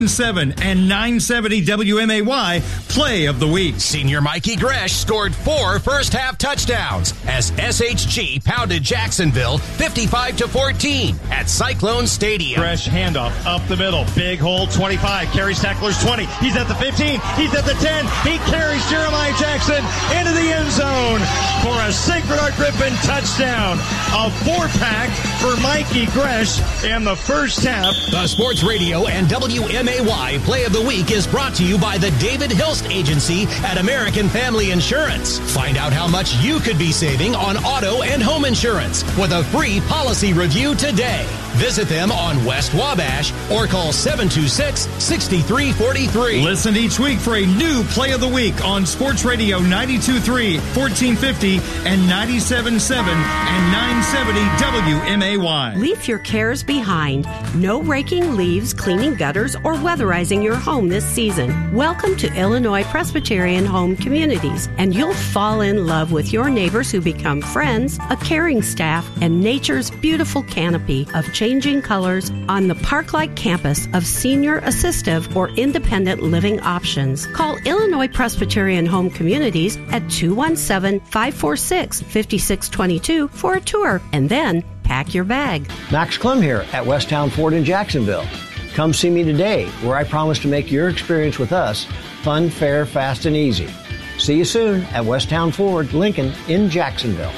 7 and 970 WMAY Play of the Week. Senior Mikey Gresh scored 4 first-half touchdowns as SHG pounded Jacksonville 55-14 at Cyclone Stadium. Gresh handoff up the middle. Big hole, 25. Carries tacklers 20. He's at the 15. He's at the 10. He carries Jeremiah Jackson into the end zone for a Sacred Heart Griffin touchdown. A 4-pack for Mikey Gresh in the first half. The Sports Radio and WMAY Play of the Week is brought to you by the David Hilst Agency at American Family Insurance. Find out how much you could be saving on auto and home insurance with a free policy review today. Visit them on West Wabash or call 726-6343. Listen each week for a new Play of the Week on Sports Radio 92.3, 1450, and 97.7 and 970 WMAY. Leave your cares behind. No raking leaves, cleaning gutters, or weatherizing your home this season. Welcome to Illinois Presbyterian Home Communities, and you'll fall in love with your neighbors who become friends, a caring staff, and nature's beautiful canopy of changing colors on the park-like campus of senior assistive or independent living options. Call Illinois Presbyterian Home Communities at 217-546-5622 for a tour, and then pack your bag. Max Clem here at Westtown Ford in Jacksonville. Come see me today, where I promise to make your experience with us fun, fair, fast, and easy. See you soon at Westtown Ford, Lincoln in Jacksonville.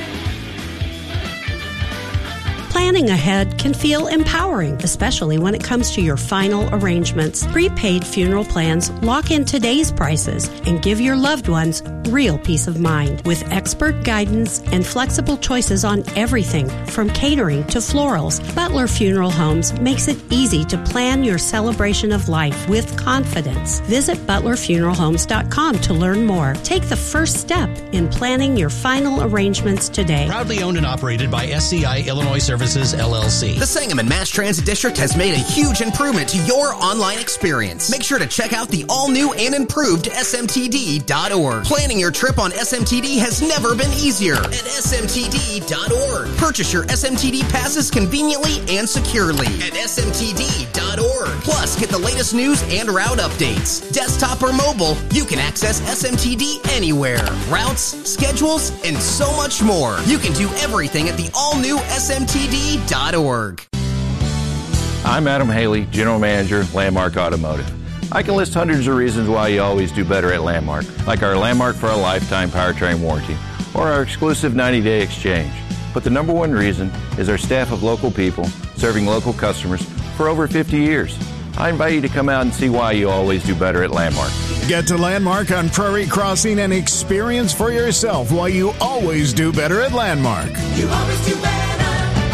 Planning ahead can feel empowering, especially when it comes to your final arrangements. Prepaid funeral plans lock in today's prices and give your loved ones real peace of mind. With expert guidance and flexible choices on everything from catering to florals, Butler Funeral Homes makes it easy to plan your celebration of life with confidence. Visit butlerfuneralhomes.com to learn more. Take the first step in planning your final arrangements today. Proudly owned and operated by SCI Illinois Services LLC. The Sangamon Mass Transit District has made a huge improvement to your online experience. Make sure to check out the all-new and improved smtd.org. Planning your trip on SMTD has never been easier at smtd.org. Purchase your SMTD passes conveniently and securely at smtd.org. Plus, get the latest news and route updates. Desktop or mobile, you can access SMTD anywhere. Routes, schedules, and so much more. You can do everything at the all-new smtd.org. I'm Adam Haley, General Manager, Landmark Automotive. I can list hundreds of reasons why you always do better at Landmark, like our Landmark for a Lifetime powertrain warranty or our exclusive 90-day exchange. But the number one reason is our staff of local people serving local customers for over 50 years. I invite you to come out and see why you always do better at Landmark. Get to Landmark on Prairie Crossing and experience for yourself why you always do better at Landmark. You always do better at Landmark.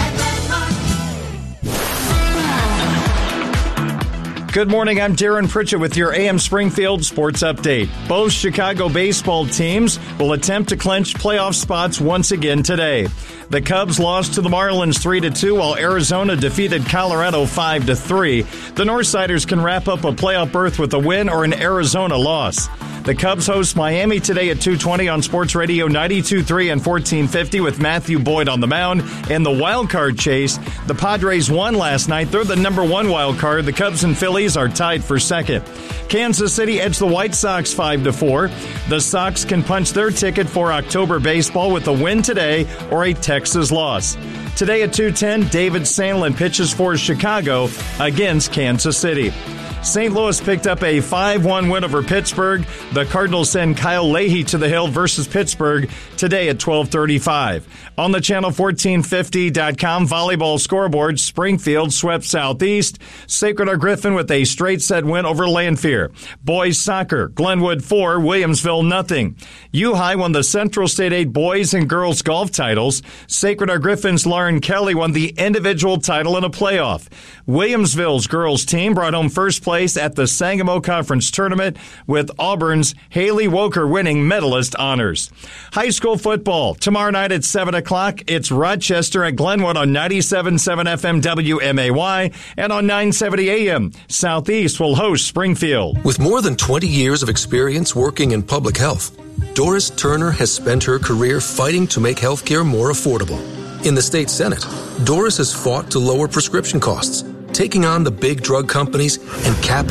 Good morning, I'm Darren Pritchett with your AM Springfield Sports Update. Both Chicago baseball teams will attempt to clinch playoff spots once again today. The Cubs lost to the Marlins 3-2, while Arizona defeated Colorado 5-3. The Northsiders can wrap up a playoff berth with a win or an Arizona loss. The Cubs host Miami today at 2:20 on Sports Radio 92.3 and 1450 with Matthew Boyd on the mound. In the wild card chase, the Padres won last night. They're the number one wild card. The Cubs and Phillies are tied for second. Kansas City edged the White Sox 5-4. The Sox can punch their ticket for October baseball with a win today or a Texas loss. Today at 2:10, David Sandlin pitches for Chicago against Kansas City. St. Louis picked up a 5-1 win over Pittsburgh. The Cardinals send Kyle Leahy to the hill versus Pittsburgh today at 12:35. On the Channel 1450.com volleyball scoreboard, Springfield swept Southeast. Sacred Heart Griffin with a straight set win over Lanphier. Boys soccer, Glenwood 4, Williamsville nothing. U-High won the Central State 8 boys and girls golf titles. Sacred Heart Griffin's Lauren Kelly won the individual title in a playoff. Williamsville's girls team brought home first place at the Sangamo Conference Tournament with Auburn's Haley Woker winning medalist honors. High school football, tomorrow night at 7 o'clock, it's Rochester at Glenwood on 97.7 FM WMAY and on 970 AM. Southeast will host Springfield. With more than 20 years of experience working in public health, Doris Turner has spent her career fighting to make health care more affordable. In the state Senate, Doris has fought to lower prescription costs taking on the big drug companies and capping